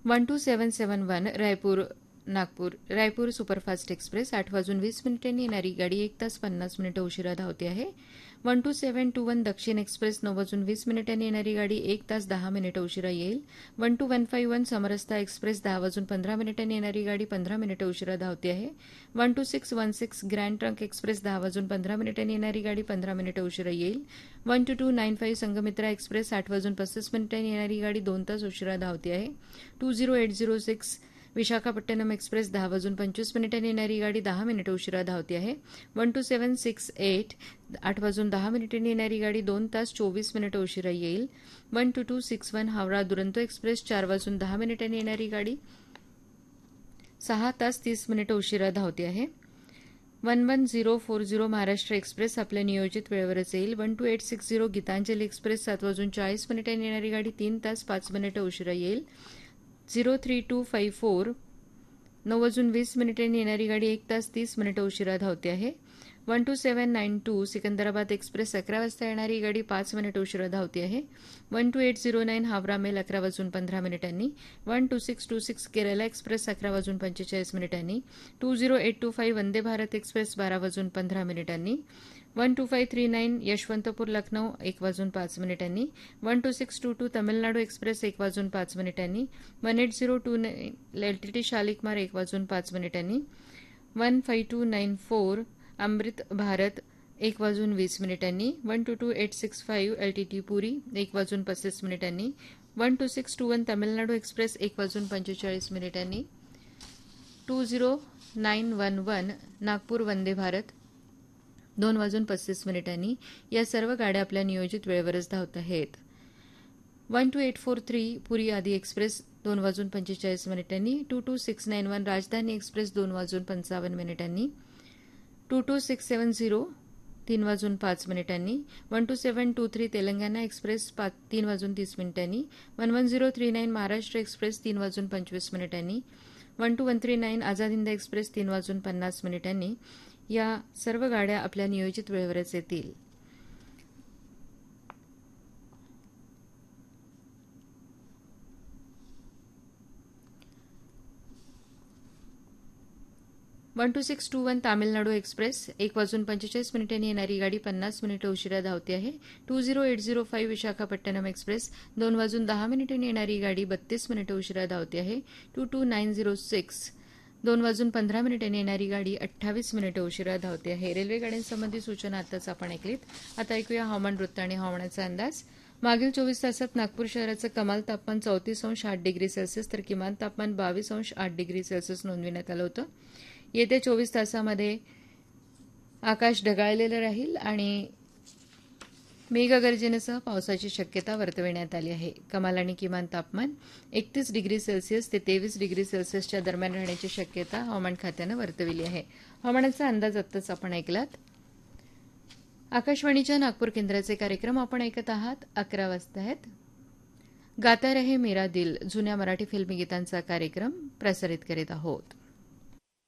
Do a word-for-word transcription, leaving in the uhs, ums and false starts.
One two सेवन सेवन one Raipur Nagpur Raipur superfast express आठ वाजून वीस मिनिटांनी येणारी गाडी एक तास पन्नास मिनिटं उशिरा धावते आहे. One two seven to one दक्षिण एक्सप्रेस नऊ वाजून वीस मिनिटांनी येणारी गाडी एक तास दहा मिनिटं उशिरा येईल. One two one five one समरस्ता express दहा वाजून पंधरा मिनिटांनी येणारी गाडी पंधरा मिनिटं उशिरा धावते आहे. One two six one six grand trunk express दहा वाजून पंधरा मिनिटांनी येणारी गाडी पंधरा मिनिटं उशिरा येईल. One two to nine five Sanghamitra express आठ वाजून पस्तीस मिनिटांनी येणारी गाडी दोन तास उशिरा धावते आहे. To zero eight zero six Visakhapatnam express दहा वाजून पंचवीस मिनिटांनी येणारी गाडी दहा मिनिटं उशिरा धावते आहे. वन टू सेवन सिक्स एट आठ वाजून दहा मिनिटांनी येणारी गाडी दोन तास चोवीस मिनिटं उशिरा येईल. One two to six one Howrah Duronto express चार वाजून दहा मिनिटांनी येणारी गाडी सहा तास तीस मिनिटं उशिरा धावते आहे. One one zero four zero Maharashtra express आपल्या नियोजित वेळेवरच येईल. One two eight six zero Gitanjali express सात वाजून चाळीस मिनिटांनी येणारी गाडी तीन तास पाच मिनिटं उशिरा येईल. Zero three to five four नऊ वाजून वीस मिनिटांनी येणारी गाडी एक तास तीस मिनिटं उशिरा धावते आहे. One two seven nine to Secunderabad express अकरा वाजता येणारी गाडी पाच मिनिटं उशिरा धावते आहे. One two eight zero nine Howrah mail अकरा वाजून पंधरा मिनिटांनी. One two six to six Kerala express अकरा वाजून पंचेचाळीस मिनिटांनी. To zero eight to five Vande Bharat express बारा वाजून पंधरा मिनिटांनी. One two five three nine Yesvantpur Lucknow एक वाजून पाच मिनिटांनी. One two six to to Tamil Nadu express एक वाजून पाच मिनिटांनी. One eight zero to nine LTT शालिकमार एक वाजून पाच मिनिटांनी. One five to nine four Amrit Bharat एक वाजून वीस मिनिटांनी. One two to eight six five LTT पुरी एक वाजून पस्तीस मिनिटांनी. One two six to one Tamil Nadu express एक वाजून पंचेचाळीस मिनिटांनी. To zero nine one one Nagpur Vande Bharat दोन वाजून पस्तीस मिनिटांनी. या सर्व गाड्या आपल्या नियोजित वेळेवरच धावत आहेत. One two eight four three पुरी आदी एक्सप्रेस दोन वाजून पंचेचाळीस मिनिटांनी. To to six nine one राजधानी एक्सप्रेस दोन वाजून पंचावन्न मिनिटांनी. To to six seven zero तीन वाजून पाच मिनिटांनी. One two seven to three Telangana express पाच तीन वाजून तीस मिनिटांनी. One one zero three nine Maharashtra express तीन वाजून पंचवीस मिनिटांनी. One two one three nine Azad Hind express तीन वाजून पन्नास मिनिटांनी. या सर्व गाड्या आपल्या नियोजित वेळेवरच येतील. One two six to one Tamil Nadu express एक वाजून पंचेचाळीस मिनिटांनी येणारी गाडी पन्नास मिनिटं उशिरा धावते आहे. To zero eight zero five Visakhapatnam express दोन वाजून दहा मिनिटांनी येणारी गाडी बत्तीस मिनिटं उशिरा धावते आहे. To to nine zero six दोन वाजून पंधरा मिनिटांनी येणारी गाडी अठ्ठावीस मिनिटं उशिरा धावते आहे. रेल्वे गाड्यांसंबंधी सूचना आताच आपण ऐकलीत. आता ऐकूया हवामान वृत्त आणि हवामानाचा अंदाज. मागील चोवीस तासात नागपूर शहराचं कमाल तापमान चौतीस अंश आठ डिग्री सेल्सिअस तर किमान तापमान बावीस अंश आठ डिग्री सेल्सिअस नोंदविण्यात आलं होतं. येत्या चोवीस तासामध्ये आकाश ढगाळलेलं राहील आणि मेघगर्जनेसह पावसाची शक्यता वर्तविण्यात आली आहे. कमाल आणि किमान तापमान एकतीस डिग्री सेल्सिअस ते तेवीस डिग्री सेल्सिअसच्या दरम्यान राहण्याची शक्यता हवामान खात्यानं वर्तविली आहे. हवामानाचा अंदाज आत्ताच आपण ऐकलात. आकाशवाणीच्या नागपूर केंद्राचे कार्यक्रम आपण ऐकत आहात. अकरा वाजता आहेत. गाता रहे मेरा दिल जुन्या मराठी फिल्मी गीतांचा कार्यक्रम प्रसारित करीत आहोत.